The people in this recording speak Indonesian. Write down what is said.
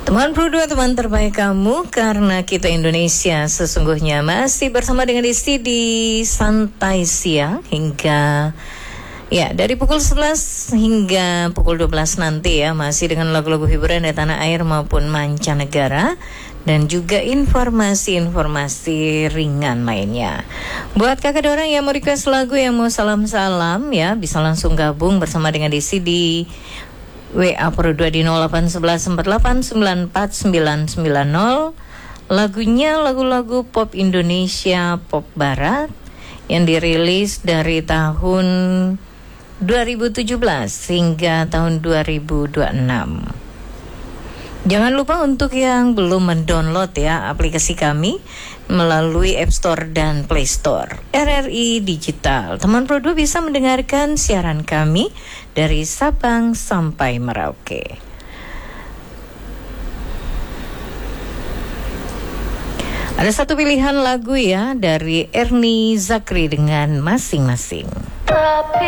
Teman Pro 2, teman terbaik kamu, karena kita Indonesia sesungguhnya masih bersama dengan Isti di Santai Siang hingga dari pukul 11 hingga pukul 12 nanti ya, masih dengan lagu-lagu hiburan dari tanah air maupun mancanegara dan juga informasi-informasi ringan lainnya. Buat kakak orang yang mau request lagu, yang mau salam-salam ya, bisa langsung gabung bersama dengan Isti di WA Pro 2 di 0811489490. Lagunya lagu-lagu pop Indonesia, pop barat yang dirilis dari tahun 2017 hingga tahun 2026. Jangan lupa untuk yang belum mendownload ya aplikasi kami melalui App Store dan Play Store RRI Digital. Teman Pro 2 bisa mendengarkan siaran kami dari Sabang sampai Merauke. Ada satu pilihan lagu ya dari Ernie Zakri dengan Masing-Masing. Tapi